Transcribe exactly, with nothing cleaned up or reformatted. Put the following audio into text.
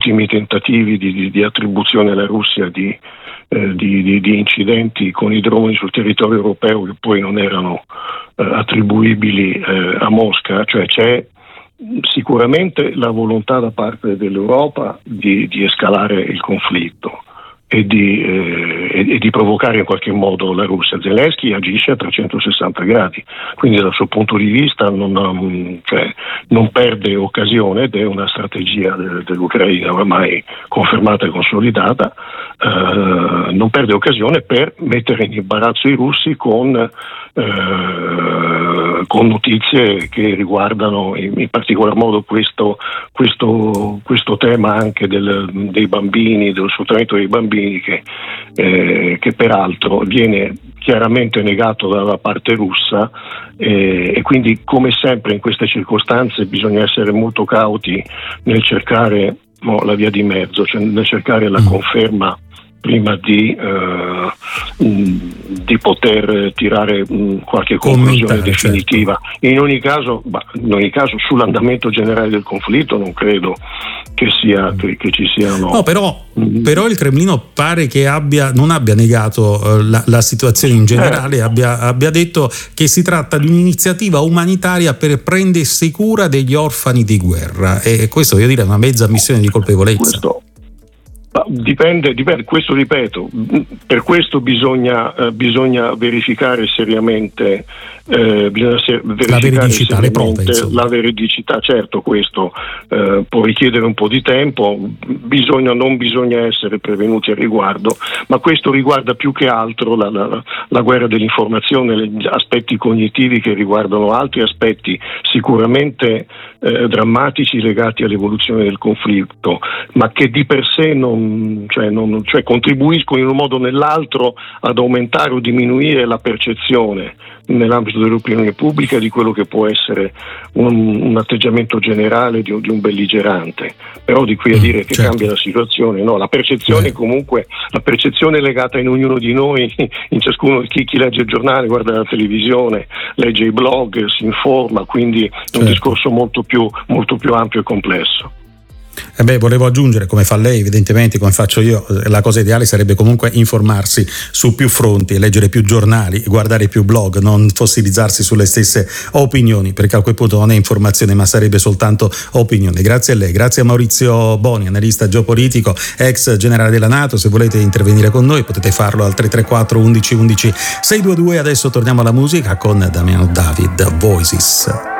ultimi tentativi di, di, di attribuzione alla Russia di, eh, di, di, di incidenti con i droni sul territorio europeo che poi non erano eh, attribuibili eh, a Mosca, cioè c'è sicuramente la volontà da parte dell'Europa di, di escalare il conflitto e di, eh, e di provocare in qualche modo la Russia. Zelensky agisce a trecentosessanta gradi, quindi dal suo punto di vista non, cioè, non perde occasione, ed è una strategia de, dell'Ucraina ormai confermata e consolidata, eh, non perde occasione per mettere in imbarazzo i russi con eh, con notizie che riguardano in, in particolar modo questo, questo, questo tema anche del, dei bambini, dello sfruttamento dei bambini, che, eh, che peraltro viene chiaramente negato dalla parte russa, eh, e quindi, come sempre in queste circostanze, bisogna essere molto cauti nel cercare no, la via di mezzo, cioè nel cercare la conferma prima di, eh, di poter tirare qualche conclusione definitiva. Certo. In ogni caso, in ogni caso, sull'andamento generale del conflitto non credo che sia che, che ci siano. No, però, mm. però il Cremlino pare che abbia non abbia negato uh, la, la situazione in generale, eh. abbia, abbia detto che si tratta di un'iniziativa umanitaria per prendersi cura degli orfani di guerra, e questo, voglio dire, è una mezza ammissione di colpevolezza. Questo. Dipende, dipende, questo ripeto, per questo bisogna, eh, bisogna verificare seriamente, eh, bisogna ser- verificare la veridicità, seriamente le prove, insomma. La veridicità, certo, questo eh, può richiedere un po' di tempo, bisogna, non bisogna essere prevenuti al riguardo, ma questo riguarda più che altro la, la, la guerra dell'informazione, gli aspetti cognitivi che riguardano altri aspetti sicuramente eh, drammatici legati all'evoluzione del conflitto, ma che di per sé non Cioè, non, cioè contribuiscono in un modo o nell'altro ad aumentare o diminuire la percezione nell'ambito dell'opinione pubblica di quello che può essere un, un atteggiamento generale di, di un belligerante. Però di qui a dire che certo. cambia la situazione, no, la percezione eh. comunque, la percezione è legata in ognuno di noi, in ciascuno, chi, chi legge il giornale, guarda la televisione, legge i blog, si informa, quindi è certo. un discorso molto più, molto più ampio e complesso. Eh beh, volevo aggiungere, come fa lei, evidentemente, come faccio io, la cosa ideale sarebbe comunque informarsi su più fronti, leggere più giornali, guardare più blog, non fossilizzarsi sulle stesse opinioni, perché a quel punto non è informazione ma sarebbe soltanto opinione. Grazie a lei, grazie a Maurizio Boni, analista geopolitico, ex generale della NATO. Se volete intervenire con noi potete farlo al tre tre quattro undici undici sei due due. Adesso torniamo alla musica con Damiano David, Voices.